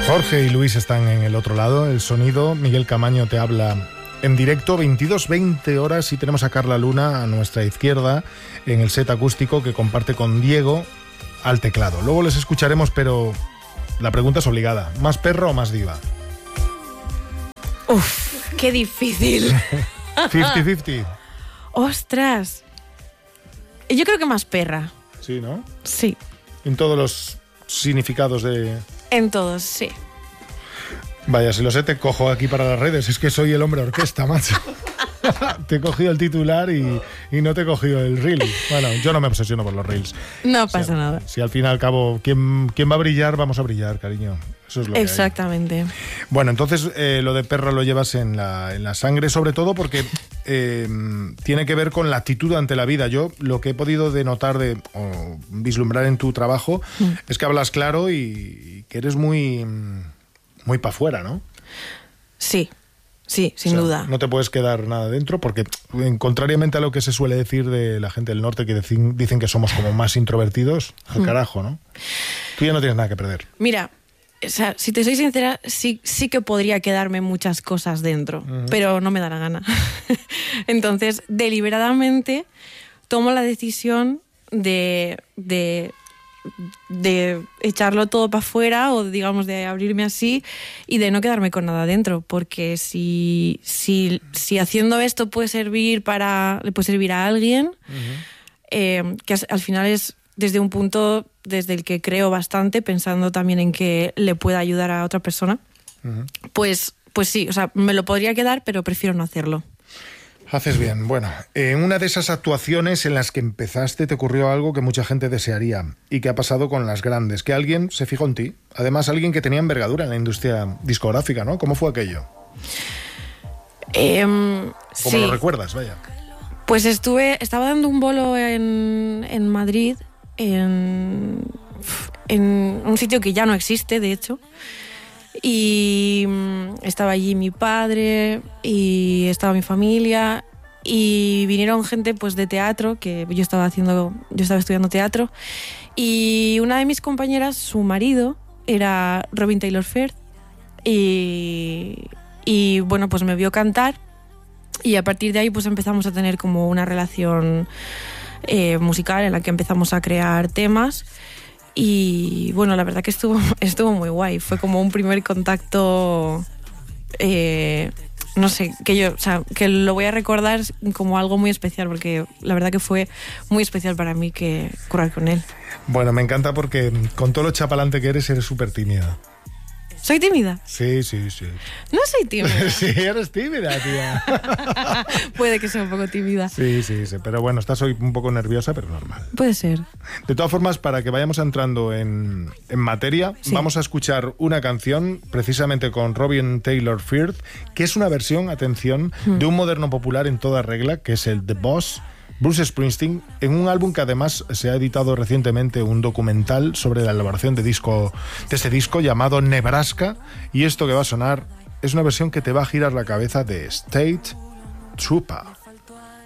Jorge y Luis están en el otro lado, el sonido. Miguel Camaño te habla en directo, 22:20 horas, y tenemos a Carla Luna a nuestra izquierda en el set acústico que comparte con Diego al teclado. Luego les escucharemos, pero la pregunta es obligada. ¿Más perro o más diva? Uf, qué difícil. 50-50. Ostras. Yo creo que más perra. Sí, ¿no? Sí. En todos los significados de... En todos, sí. Vaya, si lo sé, te cojo aquí para las redes. Es que soy el hombre orquesta, macho. Te he cogido el titular y no te he cogido el reel. Bueno, yo no me obsesiono por los reels. No pasa nada. Si al fin y al cabo, ¿quién va a brillar? Vamos a brillar, cariño. Eso es lo exactamente. Que hay. Bueno, entonces lo de perro lo llevas en la sangre, sobre todo porque tiene que ver con la actitud ante la vida. Yo lo que he podido denotar o vislumbrar en tu trabajo es que hablas claro y que eres muy para afuera, ¿no? Sí, sin duda. No te puedes quedar nada dentro porque, contrariamente a lo que se suele decir de la gente del norte, que dicen que somos como más introvertidos, al carajo, ¿no? Tú ya no tienes nada que perder. Mira, o sea, si te soy sincera, sí que podría quedarme muchas cosas dentro, pero no me da la gana. Entonces, deliberadamente tomo la decisión de echarlo todo para afuera, o digamos de abrirme así y de no quedarme con nada dentro, porque si haciendo esto le puede servir a alguien, que al final es desde un punto desde el que creo bastante, pensando también en que le pueda ayudar a otra persona, pues sí, o sea, me lo podría quedar, pero prefiero no hacerlo. Haces bien. Bueno, en una de esas actuaciones en las que empezaste te ocurrió algo que mucha gente desearía y que ha pasado con las grandes, que alguien se fijó en ti, además alguien que tenía envergadura en la industria discográfica, ¿no? ¿Cómo fue aquello? ¿Cómo sí. lo recuerdas? Vaya. Pues estaba dando un bolo en Madrid, en un sitio que ya no existe, de hecho. Y estaba allí mi padre y estaba mi familia y vinieron gente pues de teatro, que yo estaba estudiando teatro, y una de mis compañeras, su marido era Robin Taylor Firth, y bueno, pues me vio cantar y a partir de ahí pues empezamos a tener como una relación musical en la que empezamos a crear temas. Y bueno, la verdad que estuvo muy guay. Fue como un primer contacto, no sé, que lo voy a recordar como algo muy especial, porque la verdad que fue muy especial para mí que currar con él. Bueno, me encanta porque con todo lo chapalante que eres súper tímida. ¿Soy tímida? Sí. No soy tímida. Sí, eres tímida, tía. Puede que sea un poco tímida. Sí, pero bueno, estás hoy un poco nerviosa, pero normal. Puede ser. De todas formas, para que vayamos entrando en materia, sí, vamos a escuchar una canción precisamente con Robin Taylor Firth, que es una versión, atención, de un moderno popular en toda regla, que es el The Boss, Bruce Springsteen, en un álbum que además se ha editado recientemente un documental sobre la elaboración de este disco llamado Nebraska, y esto que va a sonar es una versión que te va a girar la cabeza de State Trooper.